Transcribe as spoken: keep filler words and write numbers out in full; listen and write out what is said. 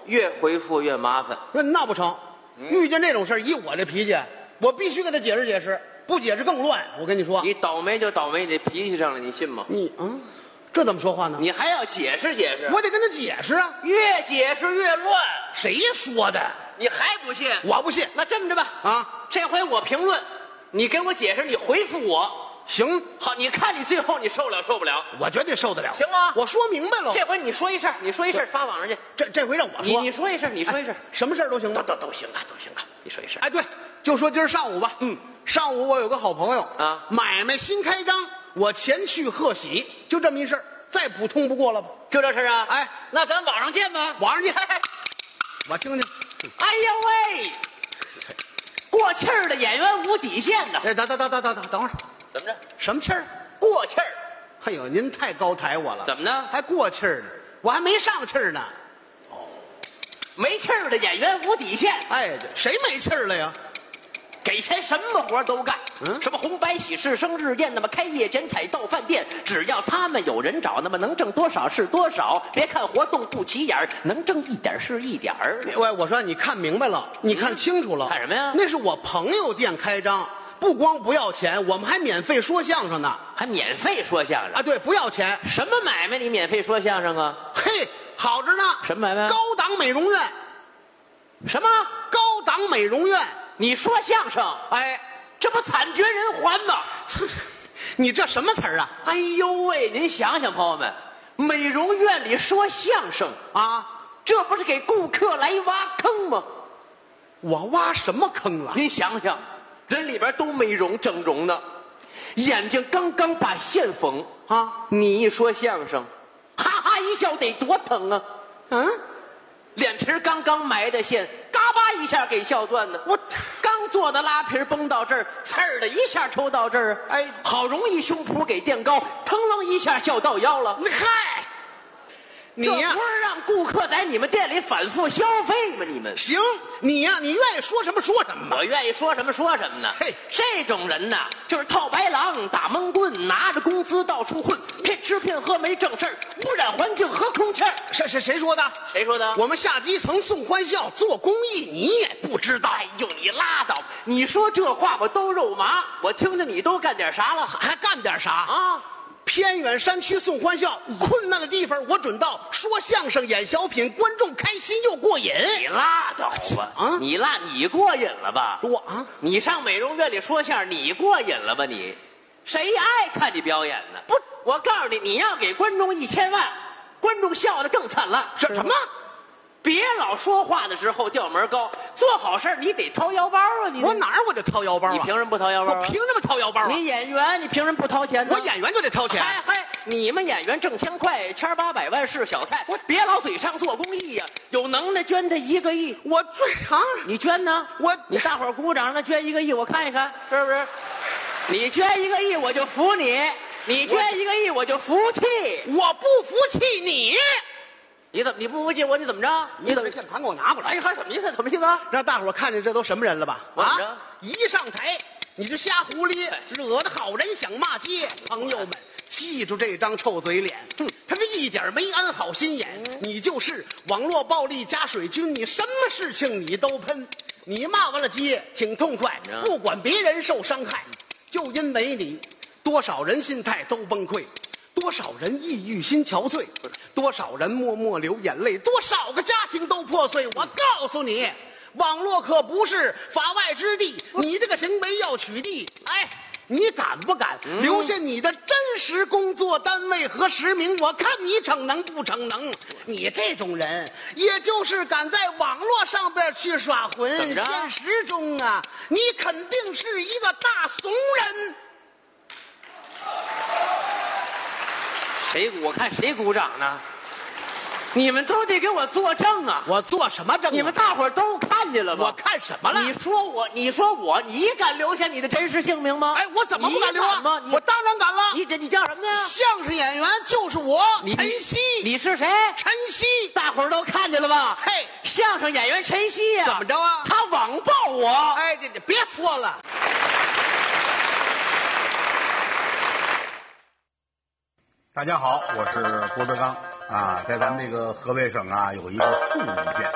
越回复越麻烦。 那那不成，遇见这种事儿，以我这脾气，我必须给他解释解释，不解释更乱。我跟你说， 你倒霉就倒霉你脾气上了，你信吗？ 你嗯，这怎么说话呢？ 你还要解释解释， 我得跟他解释啊。 越解释越乱。 谁说的？ 你还不信？ 我不信。 那这么着吧， 啊， 这回我评论，你给我解释，你回复我。 行， 好，你看你最后你受不了受不了？ 我绝对受得了。 行吗？ 我说明白了。 这回你说一事，你说一事发网上去。 这这回让我你说， 你说一事，你说一事， 什么事儿都行都吗？ 都都行啊，都行啊。你说一事。 哎，对，就说今儿上午吧。 嗯， 上午我有个好朋友啊买卖新开张，我前去贺喜，就这么一事儿，再普通不过了吧？ 就这事啊？ 哎， 那咱网上见吧。 网上见。我听听。 哎呦喂，过气儿的演员无底线的。 哎，等等等等等等等会儿， 怎么着？ 什么气儿？ 过气儿？ 哎呦，您太高抬我了。 怎么呢？ 还过气儿呢？我还没上气儿呢。 没气儿的演员无底线， 哎，谁没气儿了呀？ 给钱什么活都干。 嗯什么红白喜事、生日宴，那么开业剪彩到饭店，只要他们有人找，那么能挣多少是多少。别看活动不起眼儿，能挣一点是一点儿。 喂，我说你看明白了，你看清楚了。 看什么呀？ 那是我朋友店开张，不光不要钱，我们还免费说相声呢。 还免费说相声啊，对，不要钱。 什么买卖？你免费说相声啊？ 嘿，好着呢。 什么买卖？ 高档美容院。 什么？ 高档美容院。 你说相声？ 哎， 这不惨绝人寰吗？ 你这什么词儿啊？ 哎呦喂，您想想，朋友们，美容院里说相声， 啊， 这不是给顾客来挖坑吗？ 我挖什么坑了？ 您想想，人里边都美容整容呢，眼睛刚刚把线缝啊， 你一说相声，哈哈一笑得多疼啊！ 嗯， 脸皮儿刚刚埋的线，嘎巴一下给笑断呢。 我刚做的拉皮儿崩到这儿，刺儿的一下抽到这儿， 哎好容易胸脯给垫高，腾楞一下笑到腰了。 你嗨，你呀、 这不是让顾客在你们店里反复消费吗？你们行，你呀、你愿意说什么说什么吧。 我愿意说什么说什么呢？ 嘿， 这种人呐，就是套白狼、打蒙棍，拿着工资到处混，骗吃骗喝没正事儿，污染环境和空气儿。 谁谁谁说的？ 谁说的？ 我们下基层送欢笑做公益，你也不知道。 哎呦，你拉倒！你说这话我都肉麻，我听着你都干点啥了？ 还干点啥啊？ 偏远山区送欢笑，困难的地方我准到。说相声演小品，观众开心又过瘾。 你拉倒吧！ 啊你拉你过瘾了吧？ 我啊， 你上美容院里说相声，你过瘾了吧你？谁爱看你表演呢？不是，我告诉你，你要给观众一千万，观众笑得更灿烂。 这什么？ 别老说话的时候调门高，做好事你得掏腰包啊！你我哪儿我就掏腰包啊？ 你凭什么不掏腰包、啊？ 我凭什么掏腰包啊？ 你演员，你凭什么不掏钱呢？ 我演员就得掏钱。 嗨嗨，你们演员挣钱快，千八百万是小菜。我别老嘴上做公益呀、啊，有能耐捐他一个亿。 我最啊， 你捐呢？ 我你大伙儿鼓掌，那捐一个亿，我看一看，是不是？你捐一个亿，我就服你；你捐一个亿，我就服气。 我不服气你。 你怎么你不服气我？你怎么着？ 你等这键盘给我拿过来。 哎，还什么意思？什么意思啊？ 让大伙儿看见这都什么人了吧？ 我怎么着啊！一上台你就瞎胡咧，惹得好人想骂街。朋友们，记住这张臭嘴脸，哼，他是一点没安好心眼。你就是网络暴力加水军，你什么事情你都喷。你骂完了街挺痛快，不管别人受伤害，就因为你，多少人心态都崩溃。多少人抑郁心憔悴，多少人默默流眼泪，多少个家庭都破碎。我告诉你，网络可不是法外之地，你这个行为要取缔。哎，你敢不敢留下你的真实工作单位和实名？我看你逞能不逞能？你这种人，也就是敢在网络上边去耍混，现实中啊，你肯定是一个大怂人。 谁？我看谁鼓掌呢？你们都得给我作证啊！ 我做什么证、啊？ 你们大伙儿都看见了吗？ 我看什么了？ 你说我，你说我，你敢留下你的真实姓名吗？ 哎，我怎么不敢留啊？我当然敢了。 你你叫什么呢？ 相声演员就是我，陈曦。 你是谁？ 陈曦。 大伙儿都看见了吧？ 嘿， 相声演员陈曦呀、啊， 怎么着啊？ 他网暴我。 哎，这这别说了。 大家好，我是郭德纲啊，在咱们这个河北省啊，有一个肃武县。